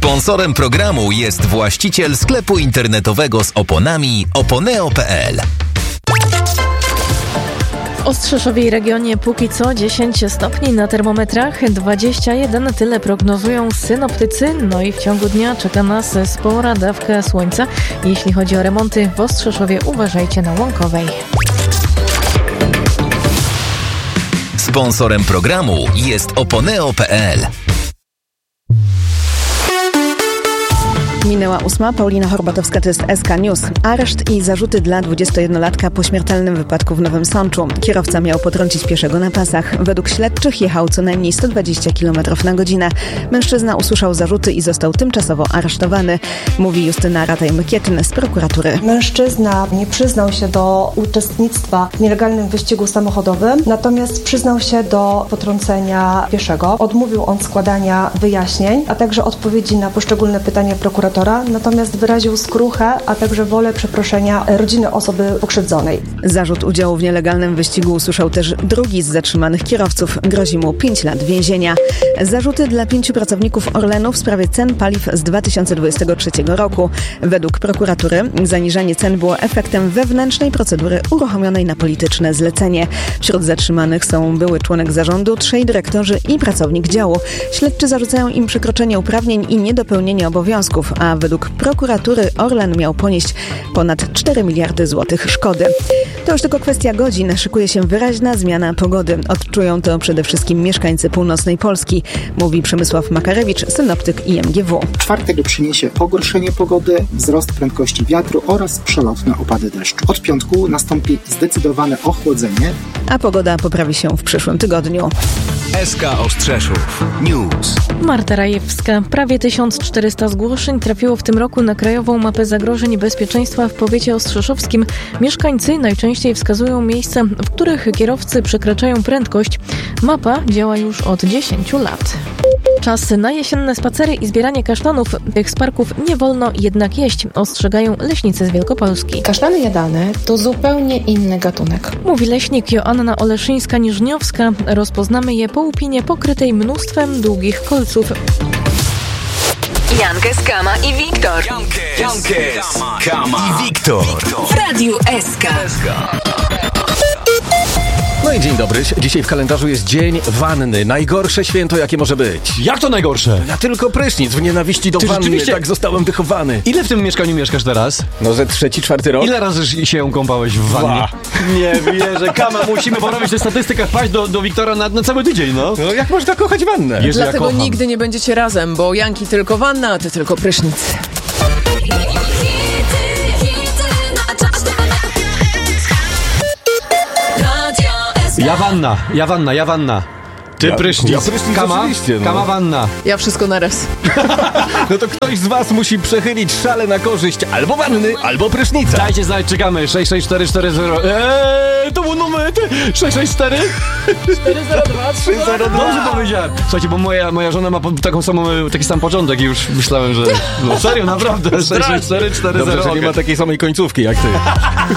Sponsorem programu jest właściciel sklepu internetowego z oponami oponeo.pl. W Ostrzeszowie i regionie póki co 10 stopni na termometrach, 21 tyle prognozują synoptycy, no i w ciągu dnia czeka nas spora dawka słońca. Jeśli chodzi o remonty w Ostrzeszowie, uważajcie na Łąkowej. Sponsorem programu jest oponeo.pl. Minęła 8. Paulina Horbatowska, to jest SK News. Areszt i zarzuty dla 21-latka po śmiertelnym wypadku w Nowym Sączu. Kierowca miał potrącić pieszego na pasach. Według śledczych jechał co najmniej 120 km na godzinę. Mężczyzna usłyszał zarzuty i został tymczasowo aresztowany, mówi Justyna Rataj-Mykietyn z prokuratury. Mężczyzna nie przyznał się do uczestnictwa w nielegalnym wyścigu samochodowym, natomiast przyznał się do potrącenia pieszego. Odmówił on składania wyjaśnień, a także odpowiedzi na poszczególne pytania prokuratora, natomiast wyraził skruchę, a także wolę przeproszenia rodziny osoby pokrzywdzonej. Zarzut udziału w nielegalnym wyścigu usłyszał też drugi z zatrzymanych kierowców. Grozi mu 5 lat więzienia. Zarzuty dla 5 pracowników Orlenu w sprawie cen paliw z 2023 roku. Według prokuratury zaniżanie cen było efektem wewnętrznej procedury uruchomionej na polityczne zlecenie. Wśród zatrzymanych są były członek zarządu, 3 dyrektorzy i pracownik działu. Śledczy zarzucają im przekroczenie uprawnień i niedopełnienie obowiązków, a według prokuratury Orlen miał ponieść ponad 4 miliardy złotych szkody. To już tylko kwestia godzin. Szykuje się wyraźna zmiana pogody. Odczują to przede wszystkim mieszkańcy północnej Polski, mówi Przemysław Makarewicz, synoptyk IMGW. Czwartek przyniesie pogorszenie pogody, wzrost prędkości wiatru oraz przelotne opady deszczu. Od piątku nastąpi zdecydowane ochłodzenie. A pogoda poprawi się w przyszłym tygodniu. SK Ostrzeszów News. Marta Rajewska. Prawie 1400 zgłoszeń trafiło w tym roku na krajową mapę zagrożeń bezpieczeństwa w powiecie ostrzeszowskim. Mieszkańcy najczęściej wskazują miejsca, w których kierowcy przekraczają prędkość. Mapa działa już od 10 lat. Czas na jesienne spacery i zbieranie kasztanów. Tych z parków nie wolno jednak jeść, ostrzegają leśnicy z Wielkopolski. Kasztany jadalne to zupełnie inny gatunek. Mówi leśnik Joanna Oleszyńska-Niżniowska. Rozpoznamy je po łupinie pokrytej mnóstwem długich kolców. Jankes, Kama i Wiktor. Jankes, Kama i Wiktor. W Radiu SK. No i dzień dobry. Dzisiaj w kalendarzu jest Dzień Wanny. Najgorsze święto, jakie może być. Jak to najgorsze? Ja tylko prysznic w nienawiści do Ty wanny. rzeczywiście- Tak zostałem wychowany. Ile w tym mieszkaniu mieszkasz teraz? No ze 3-4 rok. Ile razy się kąpałeś w wannie? Nie wierzę, Kama, musimy porobić tę statystykę, wpaść do Wiktora na cały tydzień, no. No jak można kochać wannę? Jezu, Dlatego ja kocham. nigdy nie będziecie razem, bo Janki tylko wanna, a ty tylko prysznic. Ja wanna. Ty prysznic. Ja prysznic Kama, oczywiście, no. Kama wanna. Ja wszystko naraz. No to ktoś z was musi przechylić szale na korzyść albo wanny, albo prysznica. Dajcie znać, czekamy. 66440. To był numer 664 402 302. Dobrze powiedziałem. Słuchajcie, bo moja żona ma taki sam początek i już myślałem, że... No serio, naprawdę. 66440. Dobrze, że nie ma takiej samej końcówki jak ty.